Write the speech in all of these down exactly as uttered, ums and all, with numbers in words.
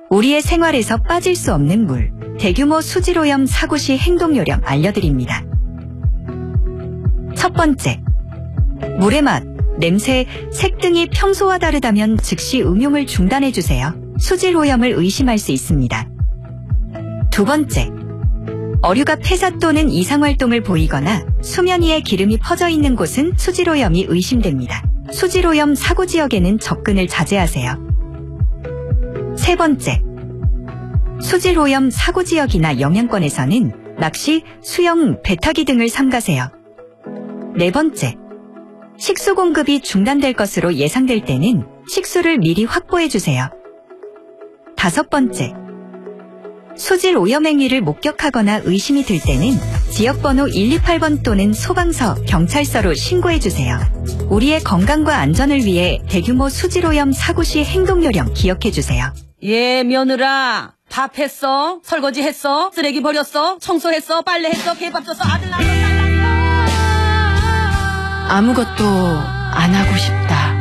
우리의 생활에서 빠질 수 없는 물, 대규모 수질오염 사고 시 행동 요령 알려드립니다. 첫 번째, 물의 맛, 냄새, 색 등이 평소와 다르다면 즉시 음용을 중단해주세요. 수질오염을 의심할 수 있습니다. 두 번째, 어류가 폐사 또는 이상활동을 보이거나 수면 위에 기름이 퍼져 있는 곳은 수질오염이 의심됩니다. 수질오염 사고 지역에는 접근을 자제하세요. 세 번째, 수질오염 사고 지역이나 영향권에서는 낚시, 수영, 배 타기 등을 삼가세요. 네 번째, 식수 공급이 중단될 것으로 예상될 때는 식수를 미리 확보해주세요. 다섯 번째, 수질 오염 행위를 목격하거나 의심이 들 때는 지역번호 일이팔 번 또는 소방서, 경찰서로 신고해주세요. 우리의 건강과 안전을 위해 대규모 수질오염 사고 시 행동 요령 기억해주세요. 예, 며느라. 밥 했어? 설거지 했어? 쓰레기 버렸어? 청소했어? 빨래했어? 개밥 줬어? 아들 낳았어? 딸 낳았어? 아무것도 안 하고 싶다.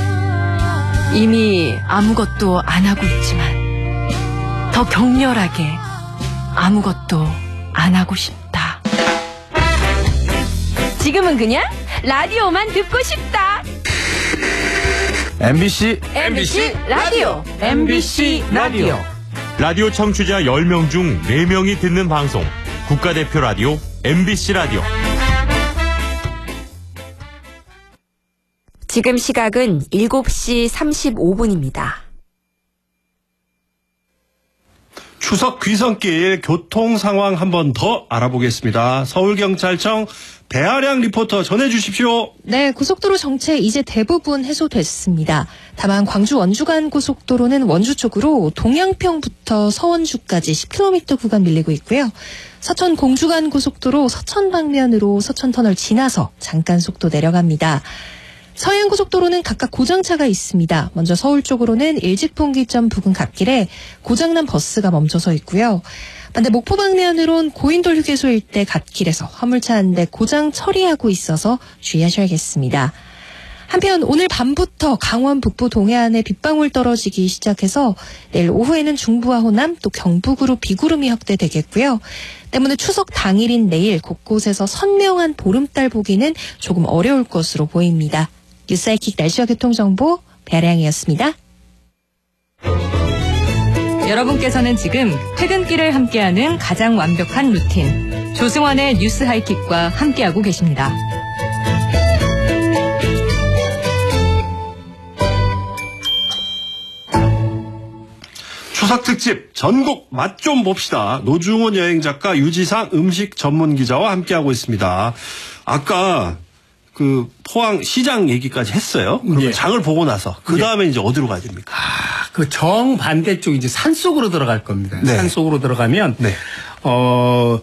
이미 아무것도 안 하고 있지만 더 격렬하게 아무것도 안 하고 싶다. 지금은 그냥 라디오만 듣고 싶다. 엠비씨 엠비씨 라디오. 엠비씨 라디오. 라디오 청취자 열 명 중 네 명이 듣는 방송. 국가대표 라디오 엠비씨 라디오. 지금 시각은 일곱 시 삼십오 분입니다. 추석 귀성길 교통 상황 한 번 더 알아보겠습니다. 서울경찰청 배아량 리포터 전해주십시오. 네, 고속도로 정체 이제 대부분 해소됐습니다. 다만 광주 원주 간 고속도로는 원주 쪽으로 동양평부터 서원주까지 십 킬로미터 구간 밀리고 있고요. 서천 공주 간 고속도로 서천 방면으로 서천터널 지나서 잠깐 속도 내려갑니다. 서해안고속도로는 각각 고장차가 있습니다. 먼저 서울 쪽으로는 일직분기점 부근 갓길에 고장난 버스가 멈춰서 있고요. 반대 목포 방면으론 고인돌 휴게소 일대 갓길에서 화물차 한 대 고장 처리하고 있어서 주의하셔야겠습니다. 한편 오늘 밤부터 강원 북부 동해안에 빗방울 떨어지기 시작해서 내일 오후에는 중부와 호남 또 경북으로 비구름이 확대되겠고요. 때문에 추석 당일인 내일 곳곳에서 선명한 보름달 보기는 조금 어려울 것으로 보입니다. 뉴스아이킥 날씨와 교통정보 배아량이었습니다. 여러분께서는 지금 퇴근길을 함께하는 가장 완벽한 루틴 조승원의 뉴스 하이킥과 함께하고 계십니다. 추석 특집 전국 맛 좀 봅시다. 노중훈 여행작가, 유지상 음식 전문 기자와 함께하고 있습니다. 아까 그 포항 시장 얘기까지 했어요. 그러면 예. 장을 보고 나서 그 다음에 예. 이제 어디로 가야 됩니까? 아, 그 정반대쪽 이제 산속으로 들어갈 겁니다. 네. 산속으로 들어가면 네. 어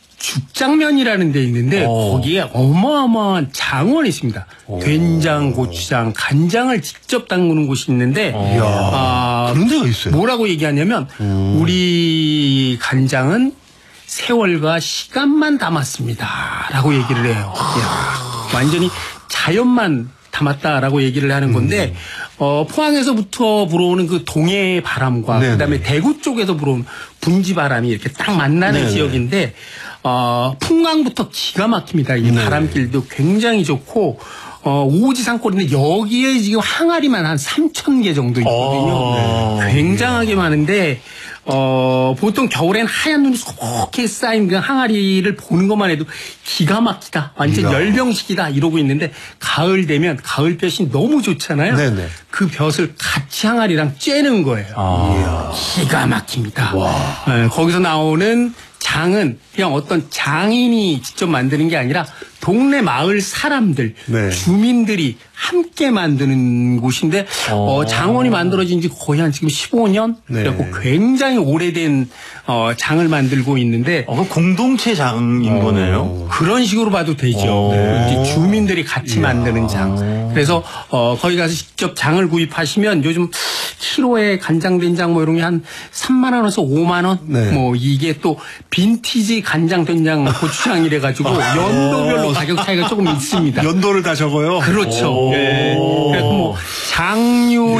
죽장면이라는 데 있는데 오. 거기에 어마어마한 장원이 있습니다. 오. 된장, 고추장, 간장을 직접 담그는 곳이 있는데 아, 그런 데가 있어요. 뭐라고 얘기하냐면 음. 우리 간장은 세월과 시간만 담았습니다라고 얘기를 해요. 이야, 완전히 자연만 담았다라고 얘기를 하는 건데 음. 어, 포항에서부터 불어오는 그 동해 바람과 네네. 그다음에 대구 쪽에서 불어오는 분지 바람이 이렇게 딱 만나는 네네. 지역인데 어, 풍광부터 기가 막힙니다. 이 네네. 바람길도 굉장히 좋고 어, 오지산골인데 여기에 지금 항아리만 한 삼천 개 정도 있거든요. 네. 굉장하게 많은데 어, 보통 겨울엔 하얀 눈이 소복하게 쌓인 그 항아리를 보는 것만 해도 기가 막히다. 완전 이야. 열병식이다. 이러고 있는데 가을 되면 가을 볕이 너무 좋잖아요. 네네. 그 볕을 같이 항아리랑 쬐는 거예요. 아. 기가 막힙니다. 네, 거기서 나오는 장은 그냥 어떤 장인이 직접 만드는 게 아니라 동네 마을 사람들, 네. 주민들이 함께 만드는 곳인데 어, 장원이 만들어진 지 거의 한 지금 십오 년? 네. 그래갖고 굉장히 오래된 어, 장을 만들고 있는데 어, 공동체 장인 어, 거네요. 그런 식으로 봐도 되죠. 네. 이제 주민들이 같이 이야. 만드는 장. 그래서 어, 거기 가서 직접 장을 구입하시면 요즘 키로에 간장, 된장 뭐 이런 게 한 삼만 원에서 오만 원? 네. 뭐 이게 또 빈티지 간장, 된장, 고추장이래 가지고 연도별로 가격 차이가 조금 있습니다. 연도를 다 적어요? 그렇죠. 네. 그래서 뭐 장류